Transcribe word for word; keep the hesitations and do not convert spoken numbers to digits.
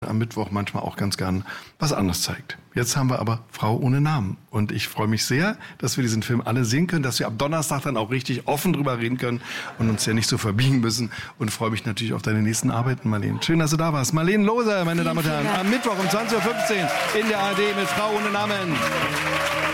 am Mittwoch manchmal auch ganz gern was anderes zeigt. Jetzt haben wir aber Frau ohne Namen. Und ich freue mich sehr, dass wir diesen Film alle sehen können, dass wir ab Donnerstag dann auch richtig offen drüber reden können und uns ja nicht so verbiegen müssen. Und freue mich natürlich auf deine nächsten Arbeiten, Marleen. Schön, dass du da warst. Marleen Loser, meine Damen und Herren, am Mittwoch um zwanzig Uhr fünfzehn in der A R D mit Frau ohne Namen.